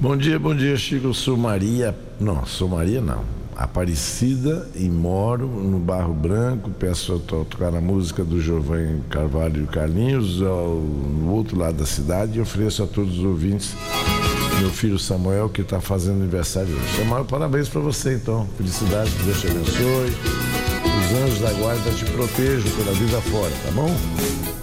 Bom dia, Chico. Eu sou Maria. Não, sou Maria não. Aparecida e moro no Barro Branco. Peço a tocar a música do Giovanni Carvalho e o Carlinhos no outro lado da cidade e ofereço a todos os ouvintes meu filho Samuel, que está fazendo aniversário hoje. Samuel, parabéns para você então. Felicidades, que Deus te abençoe. Os anjos da guarda te protejam pela vida fora, tá bom?